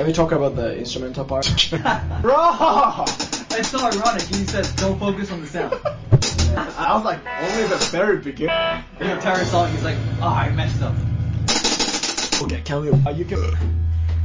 Can we talk about the instrumental part? Bro! It's so ironic. He says, don't focus on the sound. I was like, only the very beginning. The entire song, he's like, I messed up. Okay, can we... you can...